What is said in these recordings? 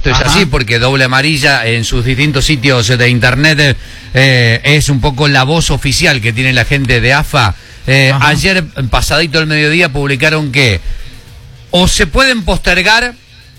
esto es así, porque Doble Amarilla en sus distintos sitios de internet es un poco la voz oficial que tiene la gente de AFA. Ayer, pasadito el mediodía, publicaron que o se pueden postergar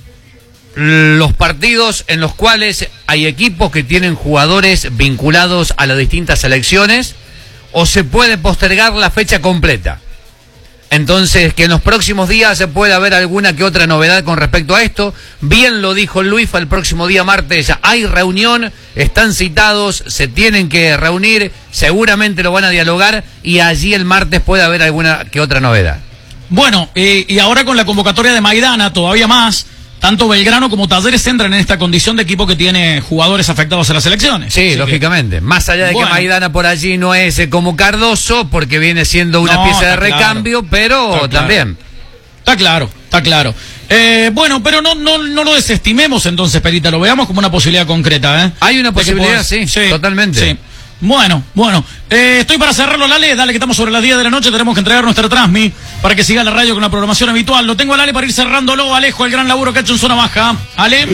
los partidos en los cuales hay equipos que tienen jugadores vinculados a las distintas selecciones, o se puede postergar la fecha completa. Entonces, que en los próximos días se puede haber alguna que otra novedad con respecto a esto. Bien lo dijo Luifa, el próximo día martes hay reunión, están citados, se tienen que reunir, seguramente lo van a dialogar y allí el martes puede haber alguna que otra novedad. Bueno, y ahora con la convocatoria de Maidana todavía más, tanto Belgrano como Talleres entran en esta condición de equipo que tiene jugadores afectados a las elecciones. Sí, así lógicamente. Más allá de que Maidana por allí no es como Cardoso, porque viene siendo una pieza de recambio, pero también. Está claro, está claro. Bueno, pero no lo desestimemos entonces, Perita, lo veamos como una posibilidad concreta, ¿eh? Hay una posibilidad, sí, totalmente. Sí. Bueno, estoy para cerrarlo, Lale, dale que estamos sobre las 10 de la noche, tenemos que entregar nuestra transmi para que siga la radio con la programación habitual. Lo tengo al Ale para ir cerrándolo, Alejo, el gran laburo que ha hecho en zona baja. Ale.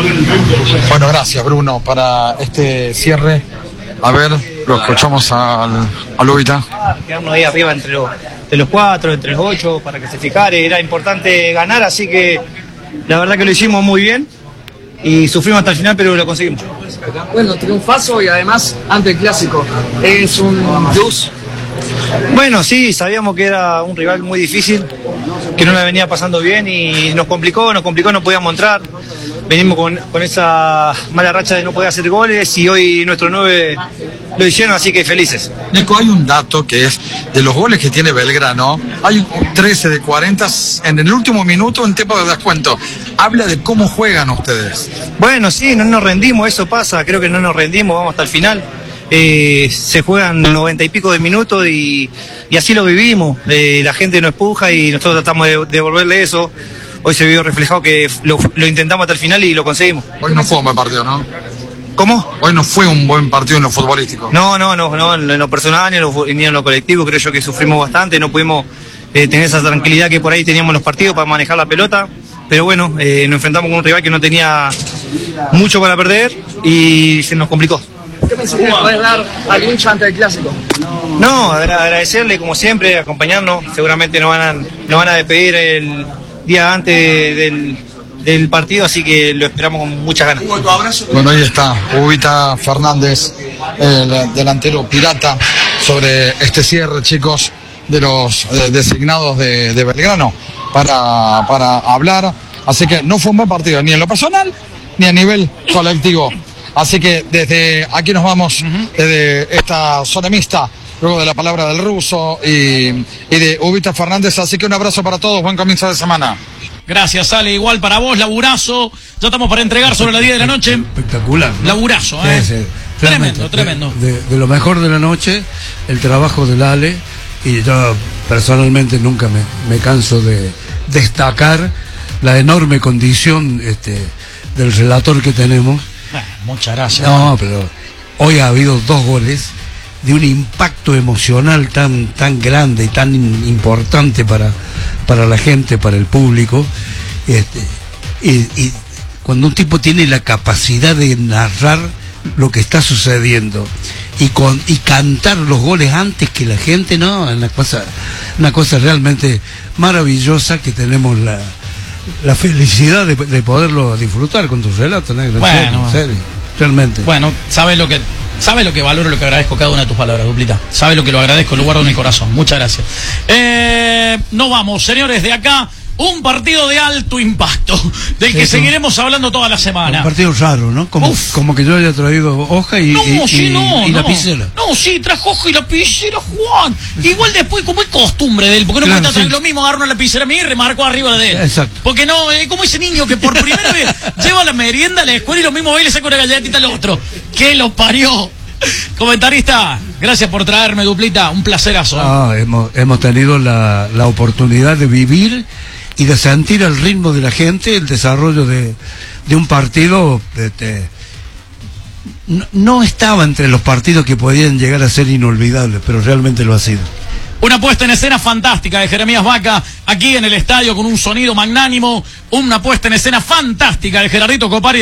Bueno, gracias Bruno, para este cierre. A ver, lo escuchamos al Ubita. Quedarnos ahí arriba entre los 4, entre los 8 para clasificar, era importante ganar, así que la verdad que lo hicimos muy bien y sufrimos hasta el final, pero lo conseguimos. Bueno, triunfazo y además ante el clásico. Es un plus. Bueno, sí, sabíamos que era un rival muy difícil, que no la venía pasando bien y nos complicó, no podíamos entrar. Venimos con esa mala racha de no poder hacer goles y hoy nuestros 9 lo hicieron, así que felices. Nico, hay un dato que es de los goles que tiene Belgrano, hay un 13 de 40 en el último minuto en tiempo de descuento. Habla de cómo juegan ustedes. Bueno, sí, no nos rendimos, eso pasa, creo que no nos rendimos, vamos hasta el final. Se juegan 90 y pico de minutos y así lo vivimos. La gente nos empuja y nosotros tratamos de devolverle eso. Hoy se vio reflejado que lo intentamos hasta el final y lo conseguimos. Hoy no fue un buen partido, ¿no? ¿Cómo? Hoy no fue un buen partido en lo futbolístico. No, en lo personal ni en lo colectivo, creo yo que sufrimos bastante, no pudimos tener esa tranquilidad que por ahí teníamos en los partidos para manejar la pelota, pero bueno, nos enfrentamos con un rival que no tenía mucho para perder y se nos complicó. ¿Qué mensaje le podés dar al hincha ante el clásico? No, agradecerle como siempre, acompañarnos, seguramente nos van a despedir el día antes del partido, así que lo esperamos con muchas ganas. Bueno, ahí está Ubita Fernández, el delantero pirata, sobre este cierre, chicos, de los designados de Belgrano para hablar. Así que no fue un buen partido, ni en lo personal, ni a nivel colectivo. Así que desde aquí nos vamos, desde esta zona mixta, luego de la palabra del ruso y de Ubita Fernández. Así que un abrazo para todos, buen comienzo de semana. Gracias, Ale, igual para vos, laburazo. Ya estamos para entregar sobre las 10 de la noche. Espectacular, ¿no? Laburazo, Sí. Tremendo. De lo mejor de la noche, el trabajo del Ale, y yo personalmente nunca me canso de destacar la enorme condición del relator que tenemos. Muchas gracias. No, pero hoy ha habido 2 goles de un impacto emocional tan grande y tan importante para la gente, para el público, y cuando un tipo tiene la capacidad de narrar lo que está sucediendo y cantar los goles antes que la gente, no, es una cosa realmente maravillosa, que tenemos la felicidad de poderlo disfrutar con tus relatos, ¿no? Bueno, en serio, realmente. Bueno, sabes lo que valoro, lo que agradezco cada una de tus palabras, Duplita. Sabes lo que lo agradezco, lo guardo en mi corazón. Muchas gracias. No vamos, señores, de acá. Un partido de alto impacto, del que seguiremos hablando toda la semana. Un partido raro, ¿no? Como que yo haya traído hoja y lapicera. No, sí, trajo hoja y lapicera, Juan. Igual después, como es costumbre de él, porque no cuesta traer lo mismo, agarra una lapicera a mí y remarcó arriba de él. Exacto. Porque no, como ese niño que por primera vez lleva la merienda a la escuela y lo mismo va y le saca una galletita al otro. ¡Que lo parió! Comentarista, gracias por traerme, Duplita, un placerazo. Hemos tenido la oportunidad de vivir y de sentir el ritmo de la gente, el desarrollo de un partido. No estaba entre los partidos que podían llegar a ser inolvidables, pero realmente lo ha sido. Una puesta en escena fantástica de Jeremías Vaca, aquí en el estadio con un sonido magnánimo, una puesta en escena fantástica de Gerardito Copari.